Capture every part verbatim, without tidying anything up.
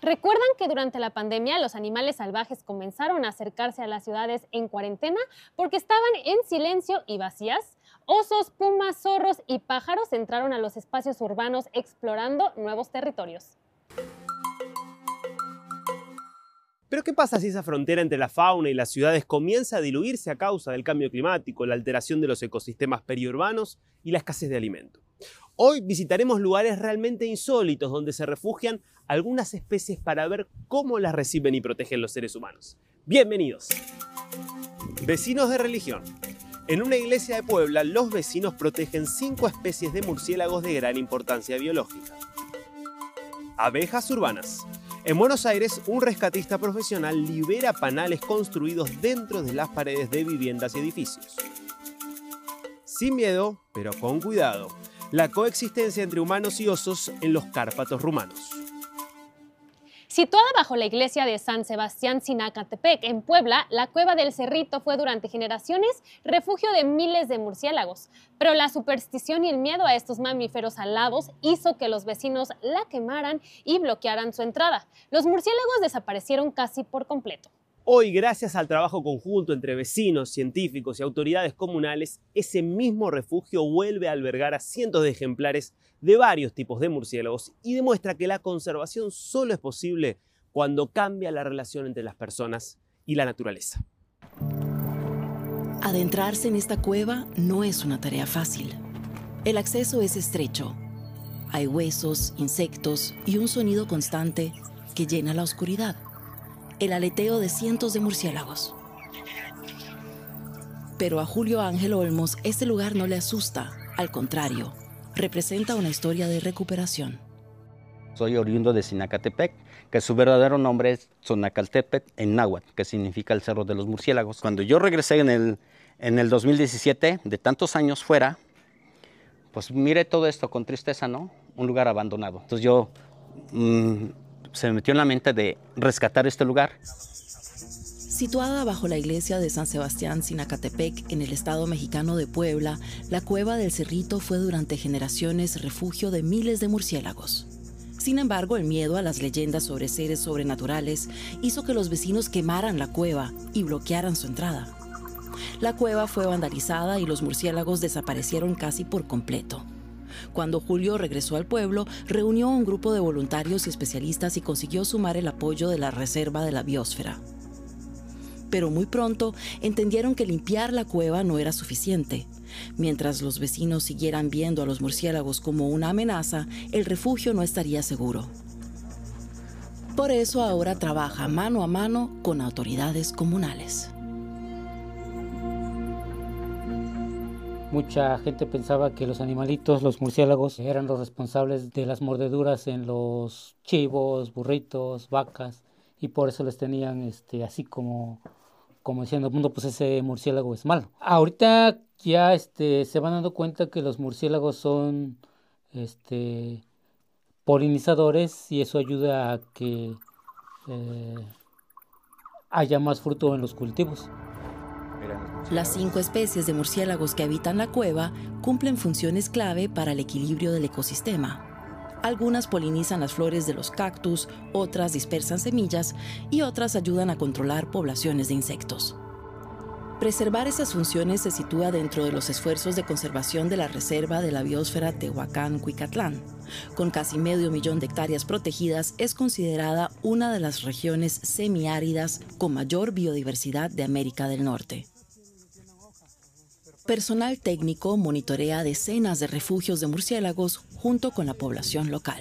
¿Recuerdan que durante la pandemia los animales salvajes comenzaron a acercarse a las ciudades en cuarentena porque estaban en silencio y vacías? Osos, pumas, zorros y pájaros entraron a los espacios urbanos explorando nuevos territorios. Pero ¿qué pasa si esa frontera entre la fauna y las ciudades comienza a diluirse a causa del cambio climático, la alteración de los ecosistemas periurbanos y la escasez de alimento? Hoy visitaremos lugares realmente insólitos donde se refugian algunas especies para ver cómo las reciben y protegen los seres humanos. ¡Bienvenidos! Vecinos de religión. En una iglesia de Puebla, los vecinos protegen cinco especies de murciélagos de gran importancia biológica. Abejas urbanas. En Buenos Aires, un rescatista profesional libera panales construidos dentro de las paredes de viviendas y edificios. Sin miedo, pero con cuidado, la coexistencia entre humanos y osos en los Cárpatos rumanos. Situada bajo la iglesia de San Sebastián Sinacatepec, en Puebla, la Cueva del Cerrito fue durante generaciones refugio de miles de murciélagos. Pero la superstición y el miedo a estos mamíferos alados hizo que los vecinos la quemaran y bloquearan su entrada. Los murciélagos desaparecieron casi por completo. Hoy, gracias al trabajo conjunto entre vecinos, científicos y autoridades comunales, ese mismo refugio vuelve a albergar a cientos de ejemplares de varios tipos de murciélagos y demuestra que la conservación solo es posible cuando cambia la relación entre las personas y la naturaleza. Adentrarse en esta cueva no es una tarea fácil. El acceso es estrecho. Hay huesos, insectos y un sonido constante que llena la oscuridad. El aleteo de cientos de murciélagos. Pero a Julio Ángel Olmos este lugar no le asusta, al contrario, representa una historia de recuperación. Soy oriundo de Sinacatepec, que su verdadero nombre es Tzonacaltepec en náhuatl, que significa el Cerro de los Murciélagos. Cuando yo regresé en el, en el dos mil diecisiete, de tantos años fuera, pues miré todo esto con tristeza, ¿no? Un lugar abandonado. Entonces yo... Mmm, se me metió en la mente de rescatar este lugar. Situada bajo la iglesia de San Sebastián Sinacatepec, en el estado mexicano de Puebla, la Cueva del Cerrito fue durante generaciones refugio de miles de murciélagos. Sin embargo, el miedo a las leyendas sobre seres sobrenaturales hizo que los vecinos quemaran la cueva y bloquearan su entrada. La cueva fue vandalizada y los murciélagos desaparecieron casi por completo. Cuando Julio regresó al pueblo, reunió a un grupo de voluntarios y especialistas y consiguió sumar el apoyo de la Reserva de la Biosfera. Pero muy pronto entendieron que limpiar la cueva no era suficiente. Mientras los vecinos siguieran viendo a los murciélagos como una amenaza, el refugio no estaría seguro. Por eso ahora trabaja mano a mano con autoridades comunales. Mucha gente pensaba que los animalitos, los murciélagos, eran los responsables de las mordeduras en los chivos, burritos, vacas, y por eso les tenían este, así como, como diciendo, mundo, pues ese murciélago es malo. Ahorita ya este, se van dando cuenta que los murciélagos son este, polinizadores y eso ayuda a que eh, haya más fruto en los cultivos. Las cinco especies de murciélagos que habitan la cueva cumplen funciones clave para el equilibrio del ecosistema. Algunas polinizan las flores de los cactus, otras dispersan semillas y otras ayudan a controlar poblaciones de insectos. Preservar esas funciones se sitúa dentro de los esfuerzos de conservación de la Reserva de la Biosfera Tehuacán-Cuicatlán. Con casi medio millón de hectáreas protegidas, es considerada una de las regiones semiáridas con mayor biodiversidad de América del Norte. Personal técnico monitorea decenas de refugios de murciélagos junto con la población local.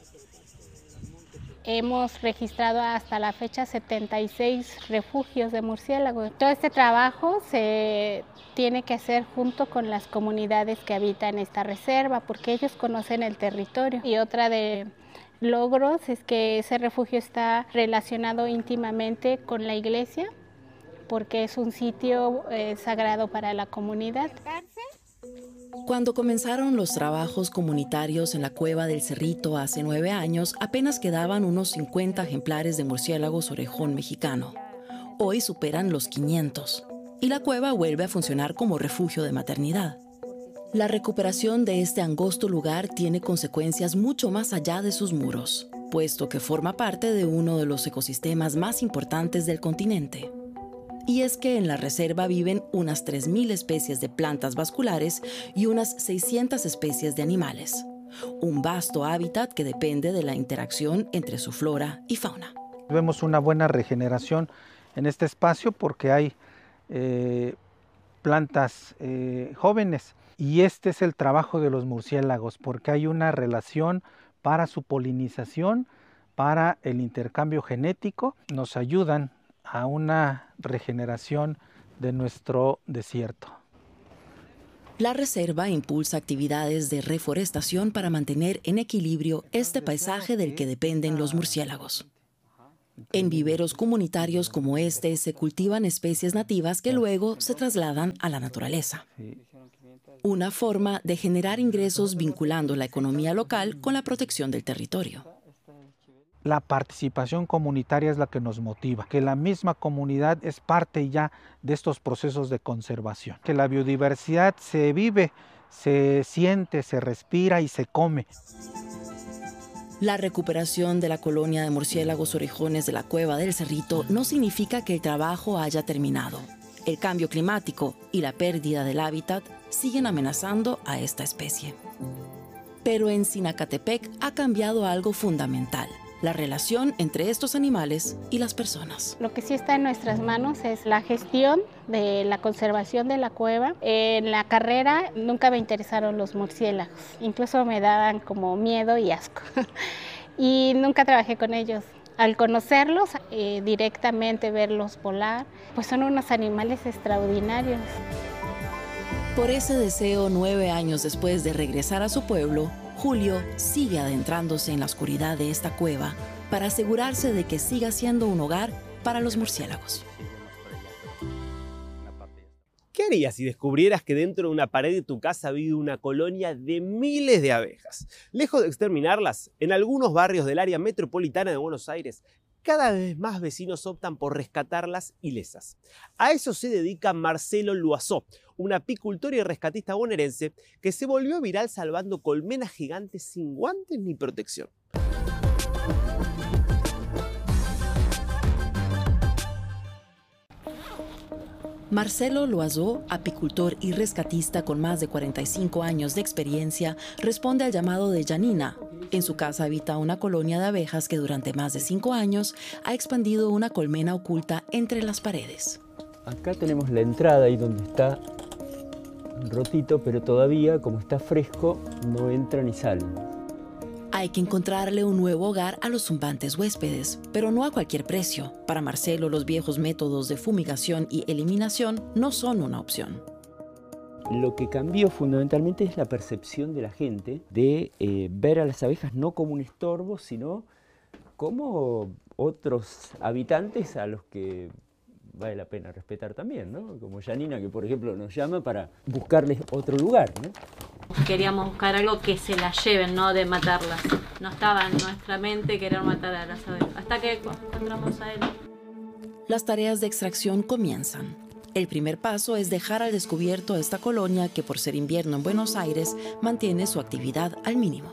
Hemos registrado hasta la fecha setenta y seis refugios de murciélagos. Todo este trabajo se tiene que hacer junto con las comunidades que habitan esta reserva porque ellos conocen el territorio. Y otra de logros es que ese refugio está relacionado íntimamente con la iglesia, porque es un sitio eh, sagrado para la comunidad. Cuando comenzaron los trabajos comunitarios en la Cueva del Cerrito hace nueve años, apenas quedaban unos cincuenta ejemplares de murciélagos orejón mexicano. Hoy superan los quinientos, y la cueva vuelve a funcionar como refugio de maternidad. La recuperación de este angosto lugar tiene consecuencias mucho más allá de sus muros. puesto que forma parte de uno de los ecosistemas más importantes del continente. Y es que en la reserva viven unas tres mil especies de plantas vasculares y unas seiscientas especies de animales. Un vasto hábitat que depende de la interacción entre su flora y fauna. Vemos una buena regeneración en este espacio porque hay eh, plantas eh, jóvenes, y este es el trabajo de los murciélagos porque hay una relación para su polinización, para el intercambio genético, nos ayudan a una regeneración de nuestro desierto. La reserva impulsa actividades de reforestación para mantener en equilibrio este paisaje del que dependen los murciélagos. En viveros comunitarios como este se cultivan especies nativas que luego se trasladan a la naturaleza. Una forma de generar ingresos vinculando la economía local con la protección del territorio. La participación comunitaria es la que nos motiva, que la misma comunidad es parte ya de estos procesos de conservación, que la biodiversidad se vive, se siente, se respira y se come. La recuperación de la colonia de murciélagos orejones de la Cueva del Cerrito no significa que el trabajo haya terminado. El cambio climático y la pérdida del hábitat siguen amenazando a esta especie. Pero en Zinacatepec ha cambiado algo fundamental: la relación entre estos animales y las personas. Lo que sí está en nuestras manos es la gestión de la conservación de la cueva. En la carrera nunca me interesaron los murciélagos, incluso me daban como miedo y asco. Y nunca trabajé con ellos. Al conocerlos, eh, directamente verlos volar, pues son unos animales extraordinarios. Por ese deseo, nueve años después de regresar a su pueblo, Julio sigue adentrándose en la oscuridad de esta cueva para asegurarse de que siga siendo un hogar para los murciélagos. ¿Qué harías si descubrieras que dentro de una pared de tu casa vive una colonia de miles de abejas? Lejos de exterminarlas, en algunos barrios del área metropolitana de Buenos Aires, cada vez más vecinos optan por rescatarlas ilesas. A eso se dedica Marcelo Loazó, un apicultor y rescatista bonaerense que se volvió viral salvando colmenas gigantes sin guantes ni protección. Marcelo Loazó, apicultor y rescatista con más de cuarenta y cinco años de experiencia, responde al llamado de Janina. En su casa habita una colonia de abejas que durante más de cinco años ha expandido una colmena oculta entre las paredes. Acá tenemos la entrada ahí donde está rotito, pero todavía, como está fresco, no entran ni salen. Hay que encontrarle un nuevo hogar a los zumbantes huéspedes, pero no a cualquier precio. Para Marcelo, los viejos métodos de fumigación y eliminación no son una opción. Lo que cambió fundamentalmente es la percepción de la gente de eh, ver a las abejas no como un estorbo, sino como otros habitantes a los que vale la pena respetar también, ¿no? Como Janina, que por ejemplo nos llama para buscarles otro lugar, ¿no? Queríamos buscar algo que se las lleven, no de matarlas. No estaba en nuestra mente querer matar a las abejas, hasta que encontramos a él. Las tareas de extracción comienzan. El primer paso es dejar al descubierto esta colonia que, por ser invierno en Buenos Aires, mantiene su actividad al mínimo.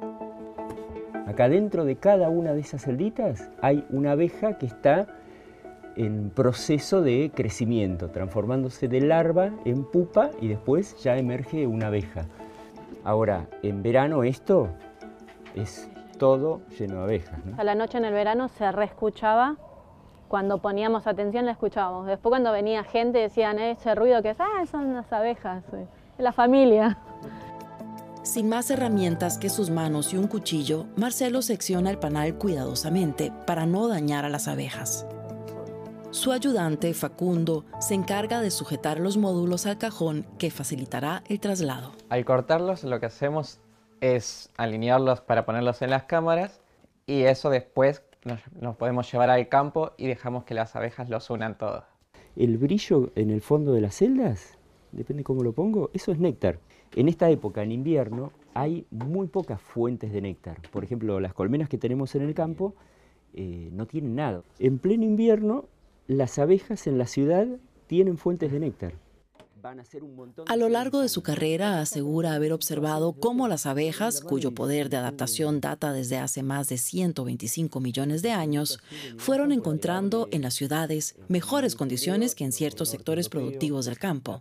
Acá dentro de cada una de esas celditas hay una abeja que está en proceso de crecimiento, transformándose de larva en pupa y después ya emerge una abeja. Ahora, en verano esto es todo lleno de abejas, ¿no? A la noche en el verano se reescuchaba, cuando poníamos atención la escuchábamos. Después cuando venía gente decían, ese ruido que es, ah, son las abejas, es la familia. Sin más herramientas que sus manos y un cuchillo, Marcelo secciona el panal cuidadosamente para no dañar a las abejas. Su ayudante, Facundo, se encarga de sujetar los módulos al cajón que facilitará el traslado. Al cortarlos, lo que hacemos es alinearlos para ponerlos en las cámaras y eso después nos, nos podemos llevar al campo y dejamos que las abejas los unan todos. El brillo en el fondo de las celdas, depende cómo lo pongo, eso es néctar. En esta época, en invierno, hay muy pocas fuentes de néctar. Por ejemplo, las colmenas que tenemos en el campo eh, no tienen nada. En pleno invierno, las abejas en la ciudad tienen fuentes de néctar. van a hacer un montón. A lo largo de su carrera asegura haber observado cómo las abejas, cuyo poder de adaptación data desde hace más de ciento veinticinco millones de años, fueron encontrando en las ciudades mejores condiciones que en ciertos sectores productivos del campo.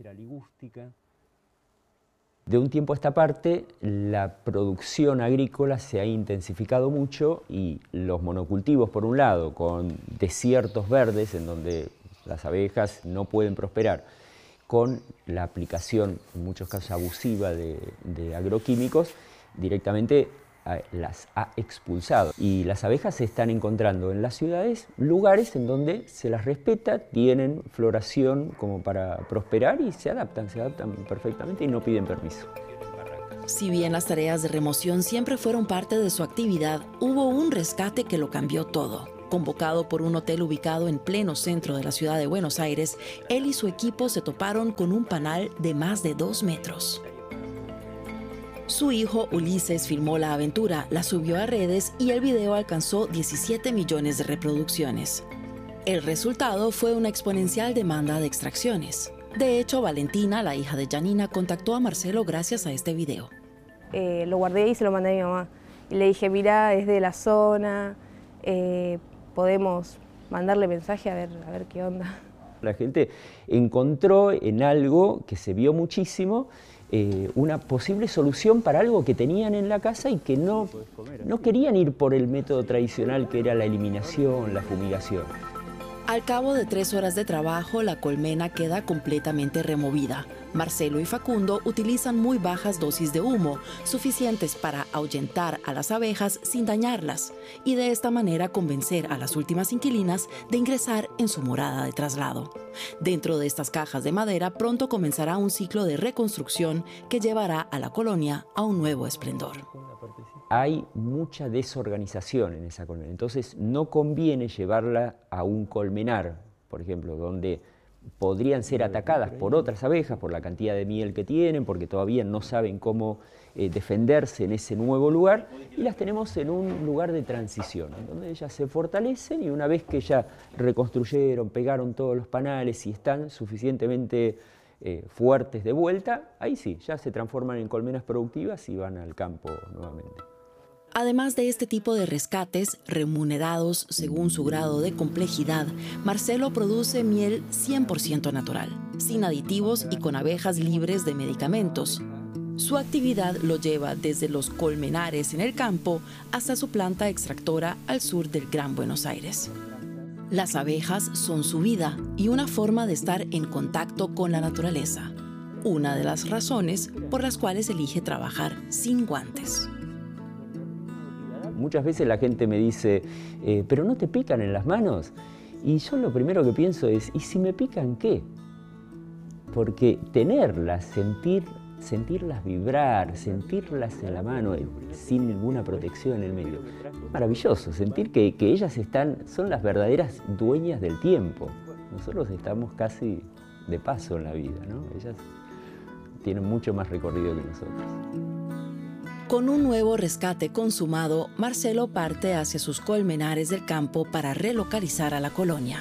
De un tiempo a esta parte, la producción agrícola se ha intensificado mucho y los monocultivos, por un lado, con desiertos verdes en donde las abejas no pueden prosperar, con la aplicación, en muchos casos abusiva, de, de agroquímicos, directamente a, las ha expulsado. Y las abejas se están encontrando en las ciudades lugares en donde se las respeta, tienen floración como para prosperar y se adaptan, se adaptan perfectamente y no piden permiso. Si bien las tareas de remoción siempre fueron parte de su actividad, hubo un rescate que lo cambió todo. Convocado por un hotel ubicado en pleno centro de la ciudad de Buenos Aires, él y su equipo se toparon con un panal de más de dos metros. Su hijo Ulises filmó la aventura, la subió a redes y el video alcanzó diecisiete millones de reproducciones. El resultado fue una exponencial demanda de extracciones. De hecho, Valentina, la hija de Janina, contactó a Marcelo gracias a este video. Eh, lo guardé y se lo mandé a mi mamá. Y le dije, mirá, es de la zona, eh, podemos mandarle mensaje a ver, a ver qué onda. La gente encontró en algo que se vio muchísimo eh, una posible solución para algo que tenían en la casa y que no, no querían ir por el método tradicional que era la eliminación, la fumigación. Al cabo de tres horas de trabajo, la colmena queda completamente removida. Marcelo y Facundo utilizan muy bajas dosis de humo, suficientes para ahuyentar a las abejas sin dañarlas, y de esta manera convencer a las últimas inquilinas de ingresar en su morada de traslado. Dentro de estas cajas de madera pronto comenzará un ciclo de reconstrucción que llevará a la colonia a un nuevo esplendor. Hay mucha desorganización en esa colmena, entonces no conviene llevarla a un colmenar, por ejemplo, donde podrían ser atacadas por otras abejas, por la cantidad de miel que tienen, porque todavía no saben cómo eh, defenderse en ese nuevo lugar, y las tenemos en un lugar de transición, donde ellas se fortalecen y una vez que ya reconstruyeron, pegaron todos los panales y están suficientemente eh, fuertes de vuelta, ahí sí, ya se transforman en colmenas productivas y van al campo nuevamente. Además de este tipo de rescates, remunerados según su grado de complejidad, Marcelo produce miel cien por ciento natural, sin aditivos y con abejas libres de medicamentos. Su actividad lo lleva desde los colmenares en el campo hasta su planta extractora al sur del Gran Buenos Aires. Las abejas son su vida y una forma de estar en contacto con la naturaleza. Una de las razones por las cuales elige trabajar sin guantes. Muchas veces la gente me dice, eh, ¿pero no te pican en las manos? Y yo lo primero que pienso es, ¿y si me pican qué? Porque tenerlas, sentir, sentirlas vibrar, sentirlas en la mano eh, sin ninguna protección en el medio, es maravilloso, sentir que, que ellas están, son las verdaderas dueñas del tiempo. Nosotros estamos casi de paso en la vida, ¿no? Ellas tienen mucho más recorrido que nosotros. Con un nuevo rescate consumado, Marcelo parte hacia sus colmenares del campo para relocalizar a la colonia.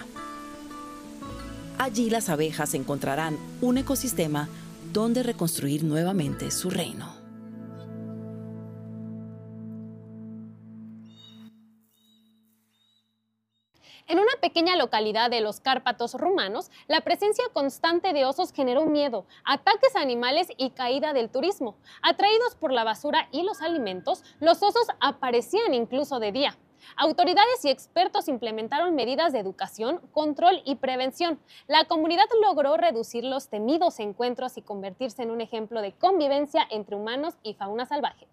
Allí las abejas encontrarán un ecosistema donde reconstruir nuevamente su reino. En una pequeña localidad de los Cárpatos rumanos, la presencia constante de osos generó miedo, ataques a animales y caída del turismo. Atraídos por la basura y los alimentos, los osos aparecían incluso de día. Autoridades y expertos implementaron medidas de educación, control y prevención. La comunidad logró reducir los temidos encuentros y convertirse en un ejemplo de convivencia entre humanos y fauna salvaje.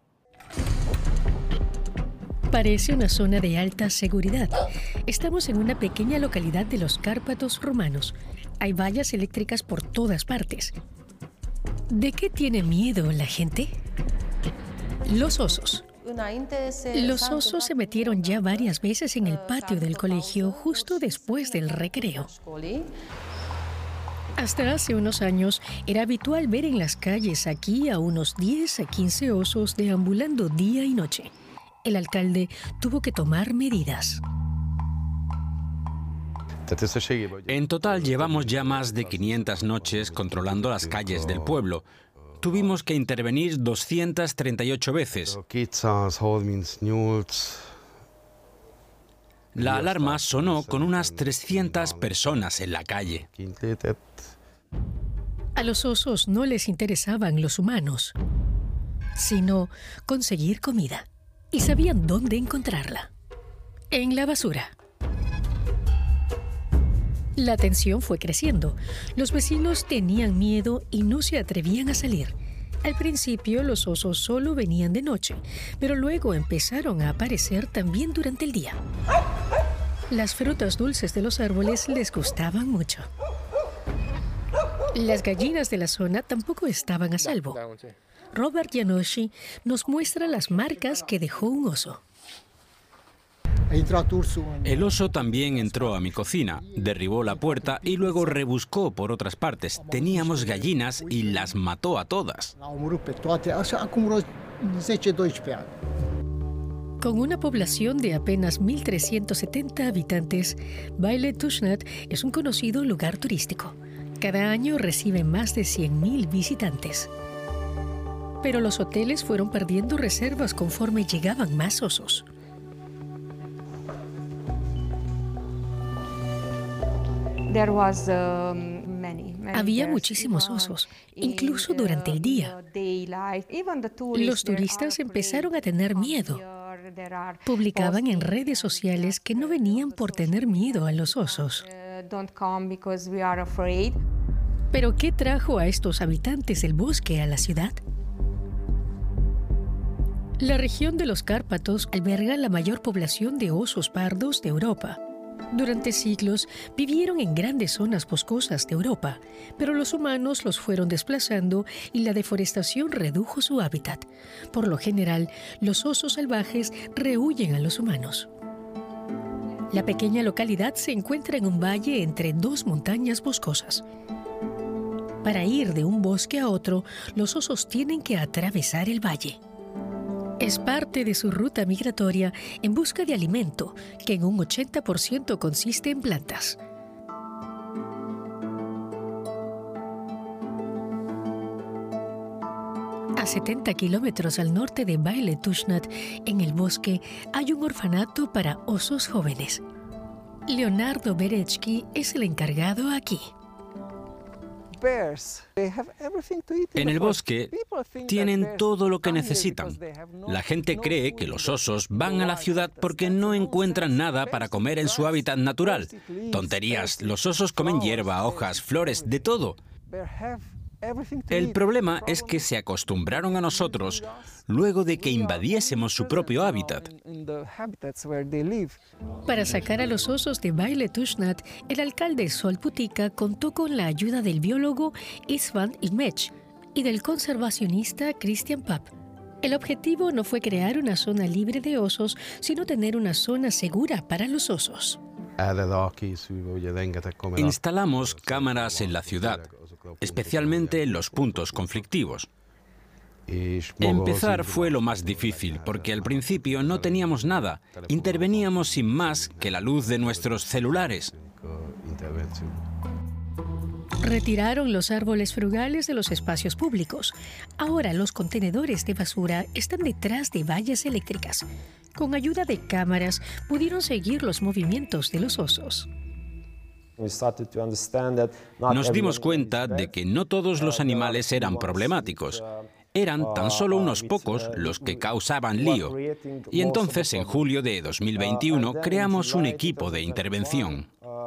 Parece una zona de alta seguridad. Estamos en una pequeña localidad de los Cárpatos rumanos. Hay vallas eléctricas por todas partes. ¿De qué tiene miedo la gente? Los osos. Los osos se metieron ya varias veces en el patio del colegio justo después del recreo. Hasta hace unos años era habitual ver en las calles aquí a unos diez a quince osos deambulando día y noche. El alcalde tuvo que tomar medidas. En total llevamos ya más de quinientas noches controlando las calles del pueblo. Tuvimos que intervenir doscientas treinta y ocho veces. La alarma sonó con unas trescientas personas en la calle. A los osos no les interesaban los humanos, sino conseguir comida. Y sabían dónde encontrarla. En la basura. La tensión fue creciendo. Los vecinos tenían miedo y no se atrevían a salir. Al principio los osos solo venían de noche, pero luego empezaron a aparecer también durante el día. Las frutas dulces de los árboles les gustaban mucho. Las gallinas de la zona tampoco estaban a salvo. Robert Janoshi nos muestra las marcas que dejó un oso. El oso también entró a mi cocina, derribó la puerta y luego rebuscó por otras partes. Teníamos gallinas y las mató a todas. Con una población de apenas mil trescientos setenta habitantes, Baile Tushnat es un conocido lugar turístico. Cada año recibe más de cien mil visitantes. Pero los hoteles fueron perdiendo reservas conforme llegaban más osos. Había muchísimos osos, incluso durante el día. Los turistas empezaron a tener miedo. Publicaban en redes sociales que no venían por tener miedo a los osos. ¿Pero qué trajo a estos habitantes del bosque a la ciudad? La región de los Cárpatos alberga la mayor población de osos pardos de Europa. Durante siglos vivieron en grandes zonas boscosas de Europa, pero los humanos los fueron desplazando y la deforestación redujo su hábitat. Por lo general, los osos salvajes rehuyen a los humanos. La pequeña localidad se encuentra en un valle entre dos montañas boscosas. Para ir de un bosque a otro, los osos tienen que atravesar el valle. Es parte de su ruta migratoria en busca de alimento, que en un ochenta por ciento consiste en plantas. A setenta kilómetros al norte de Baile Tushnat, en el bosque, hay un orfanato para osos jóvenes. Leonardo Berechki es el encargado aquí. En el bosque tienen todo lo que necesitan. La gente cree que los osos van a la ciudad porque no encuentran nada para comer en su hábitat natural. Tonterías, los osos comen hierba, hojas, flores, de todo. El problema es que se acostumbraron a nosotros luego de que invadiésemos su propio hábitat. Para sacar a los osos de Baile Tushnat, el alcalde Solputica contó con la ayuda del biólogo István Ilmech y del conservacionista Christian Papp. El objetivo no fue crear una zona libre de osos, sino tener una zona segura para los osos. Instalamos cámaras en la ciudad, especialmente en los puntos conflictivos. Empezar fue lo más difícil, porque al principio no teníamos nada. Interveníamos sin más que la luz de nuestros celulares. Retiraron los árboles frugales de los espacios públicos. Ahora los contenedores de basura están detrás de vallas eléctricas. Con ayuda de cámaras pudieron seguir los movimientos de los osos. Nos dimos cuenta de que no todos los animales eran problemáticos. Eran tan solo unos pocos los que causaban lío. Y entonces, en julio de dos mil veintiuno, creamos un equipo de intervención.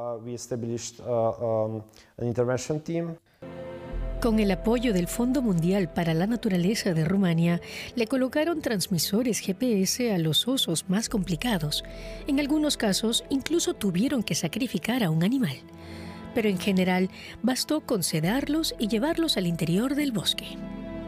Con el apoyo del Fondo Mundial para la Naturaleza de Rumania, le colocaron transmisores G P S a los osos más complicados. En algunos casos, incluso tuvieron que sacrificar a un animal. Pero en general, bastó con sedarlos y llevarlos al interior del bosque.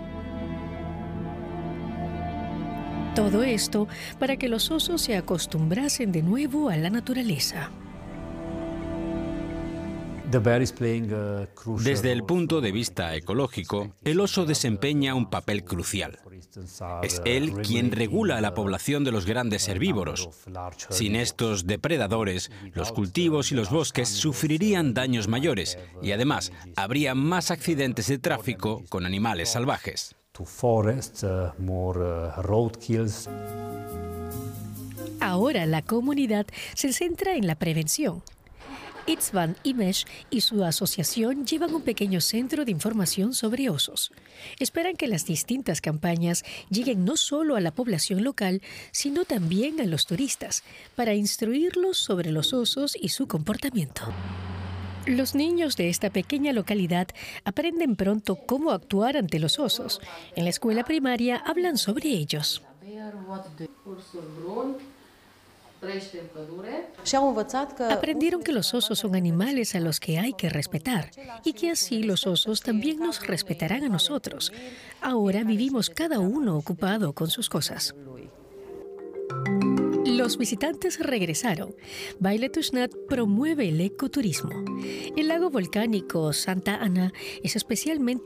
Todo esto para que los osos se acostumbrasen de nuevo a la naturaleza. Desde el punto de vista ecológico, el oso desempeña un papel crucial. Es él quien regula la población de los grandes herbívoros. Sin estos depredadores, los cultivos y los bosques sufrirían daños mayores y además habría más accidentes de tráfico con animales salvajes. Ahora la comunidad se centra en la prevención. Itzvan Imesh y su asociación llevan un pequeño centro de información sobre osos. Esperan que las distintas campañas lleguen no solo a la población local, sino también a los turistas, para instruirlos sobre los osos y su comportamiento. Los niños de esta pequeña localidad aprenden pronto cómo actuar ante los osos. En la escuela primaria hablan sobre ellos. Aprendieron que los osos son animales a los que hay que respetar y que así los osos también nos respetarán a nosotros. Ahora vivimos cada uno ocupado con sus cosas. Los visitantes regresaron. Baile Tushnat promueve el ecoturismo. El lago volcánico Santa Ana es especialmente